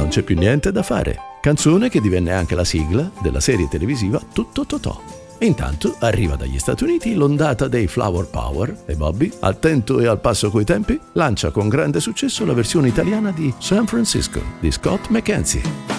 Non c'è più niente da fare, canzone che divenne anche la sigla della serie televisiva Tutto Totò. E intanto arriva dagli Stati Uniti l'ondata dei Flower Power e Bobby, attento e al passo coi tempi, lancia con grande successo la versione italiana di San Francisco di Scott McKenzie.